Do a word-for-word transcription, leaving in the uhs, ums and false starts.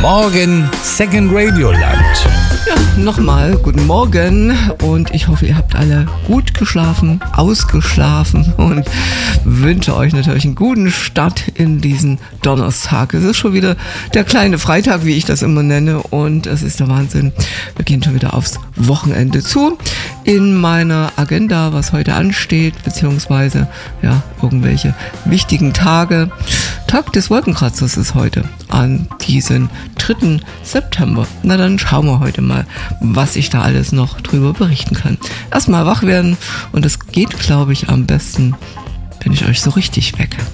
Morgen, Second Radio Land. Ja, nochmal guten Morgen und ich hoffe, ihr habt alle gut geschlafen, ausgeschlafen und wünsche euch natürlich einen guten Start in diesen Donnerstag. Es ist schon wieder der kleine Freitag, wie ich das immer nenne, und es ist der Wahnsinn. Wir gehen schon wieder aufs Wochenende zu. In meiner Agenda, was heute ansteht, beziehungsweise ja, irgendwelche wichtigen Tage. Tag des Wolkenkratzers ist heute an diesen dritten September. Na dann schauen wir heute mal, was ich da alles noch drüber berichten kann. Erstmal wach werden, und das geht, glaube ich, am besten, wenn ich euch so richtig wecke.